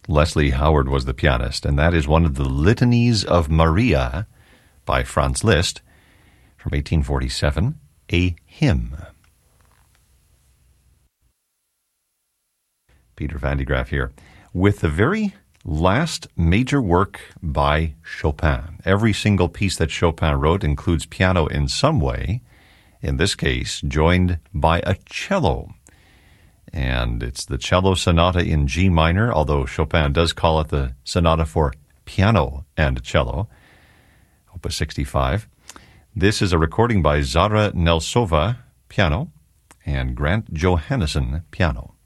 Leslie Howard was the pianist, and that is one of the Litanies of Maria by Franz Liszt from 1847, a hymn. Peter Van de Graaff here with the very last major work by Chopin. Every single piece that Chopin wrote includes piano in some way, in this case joined by a cello. And it's the cello sonata in G minor, although Chopin does call it the sonata for piano and cello, Opus 65. This is a recording by Zara Nelsova, piano, and Grant Johannesson, piano.